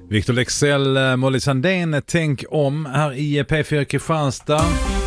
Victor Leksell, Molly Sandén, tänk om här i P4 Kristianstad.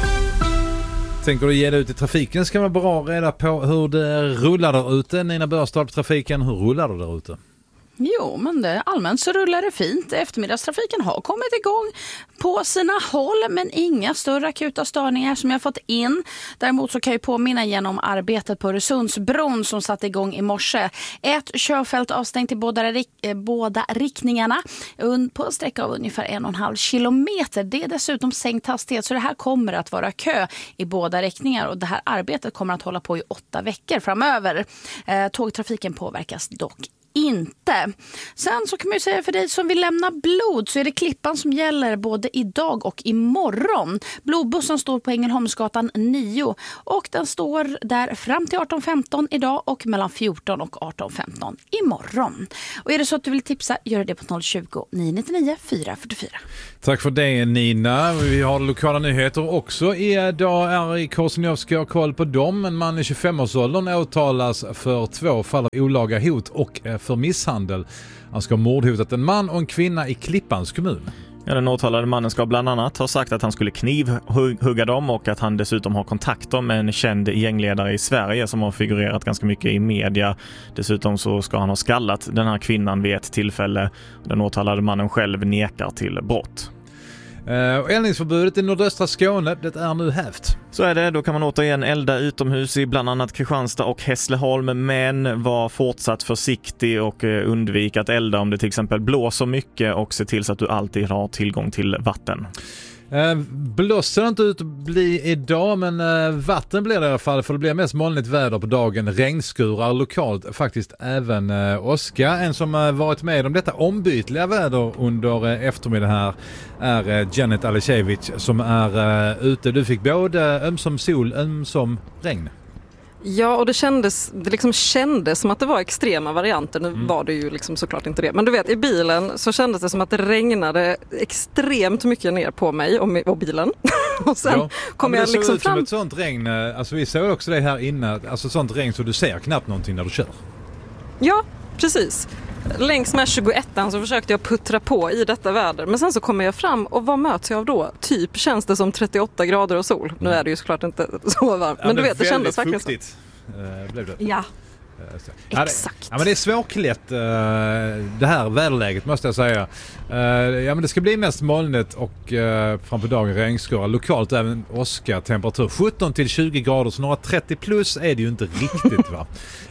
Tänker du ge dig ut i trafiken ska man bra reda på hur det rullar där ute. Nina Börstad på trafiken, hur rullar det där ute? Jo, men allmänt så rullar det fint. Eftermiddagstrafiken har kommit igång på sina håll, men inga större akuta störningar som jag fått in. Däremot så kan jag påminna igen om arbetet på Öresundsbron som satte igång i morse. Ett körfält avstängt i båda riktningarna på en sträcka av ungefär 1,5 kilometer. Det är dessutom sänkt hastighet, så det här kommer att vara kö i båda riktningar, och det här arbetet kommer att hålla på i 8 veckor framöver. Tågtrafiken påverkas dock inte. Sen så kan man ju säga för dig som vill lämna blod så är det Klippan som gäller både idag och imorgon. Blodbussen står på Ängelholmsgatan 9 och den står där fram till 18.15 idag och mellan 14 och 18.15 imorgon. Och är det så att du vill tipsa, gör det på 020 999 444. Tack för det, Nina. Vi har lokala nyheter också. Idag är i Korsnävska och koll på dem. En man i 25-årsåldern åtalas för 2 fall av olaga hot och för misshandel. Han ska ha mordhotat en man och en kvinna i Klippans kommun. Ja, den åtalade mannen ska bland annat ha sagt att han skulle knivhugga dem och att han dessutom har kontakter med en känd gängledare i Sverige som har figurerat ganska mycket i media. Dessutom så ska han ha skallat den här kvinnan vid ett tillfälle. Den åtalade mannen själv nekar till brott. Eldningsförbudet i nordöstra Skåne, det är nu hävt. Så är det, då kan man återigen elda utomhus i bland annat Kristianstad och Hässleholm, men var fortsatt försiktig och undvik att elda om det till exempel blåser mycket och se till så att du alltid har tillgång till vatten. Blåser inte ut att bli idag, men vatten blir det i alla fall, för det blir mest molnigt väder på dagen. Regnskurar lokalt, faktiskt även åska. En som varit med om detta ombytliga väder under eftermiddagen här är Janet Alicevic som är ute. Du fick både ömsom sol, ömsom regn. Ja, och det kändes som att det var extrema varianter. Nu var det ju liksom såklart inte det. Men du vet, i bilen så kändes det som att det regnade extremt mycket ner på mig och bilen. Och sen kom jag liksom fram. Som ett sånt regn, alltså vi såg också det här inne, alltså sånt regn så du ser knappt någonting när du kör. Ja, precis. Längs med 21an så försökte jag puttra på i detta väder. Men sen så kommer jag fram och vad möts jag av då? Typ känns det som 38 grader och sol. Nu är det ju såklart inte så varmt. Men du vet, det kändes verkligen fuktigt. Blev det. Ja. Exakt. Ja, men det är svårklätt det här väderläget måste jag säga. Ja, men det ska bli mest molnigt och fram på dagen regnskurar. Lokalt även åska, temperatur 17 till 20 grader, så några 30 plus är det ju inte riktigt va.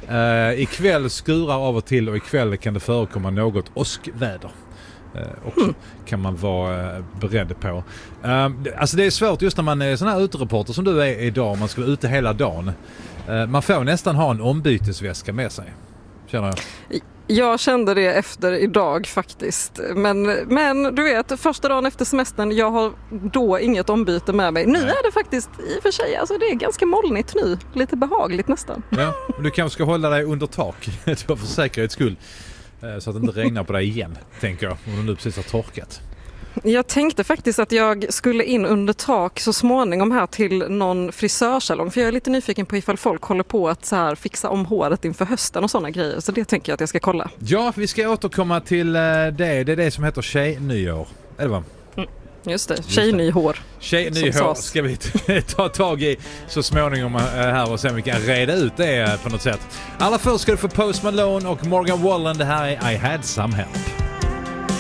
Ikväll skurar av och till och ikväll kan det förekomma något åskväder. Också kan man vara beredd på. Alltså det är svårt just när man är sån här utereporter som du är idag, man ska vara ute hela dagen. Man får nästan ha en ombytesväska med sig, känner jag. Jag kände det efter idag faktiskt. Men du vet, första dagen efter semestern, jag har då inget ombyte med mig. Nu är det faktiskt i och för sig, alltså det är ganska molnigt nu. Lite behagligt nästan. Ja, du kanske ska hålla dig under tak för säkerhets skull. Så att det inte regnar på dig igen, tänker jag. Om du nu precis har torkat. Jag tänkte faktiskt att jag skulle in under tak så småningom här till någon frisörsalong. För jag är lite nyfiken på ifall folk håller på att så här fixa om håret inför hösten och sådana grejer. Så det tänker jag att jag ska kolla. Ja, vi ska återkomma till det. Det är det som heter tjejnyår. Är det va? Just det, tjejnyhår. Tjejnyhår ska vi ta tag i så småningom här och sen vi kan reda ut det på något sätt. Alla först ska du få Post Malone och Morgan Wallen. Det här är I Had Some Help.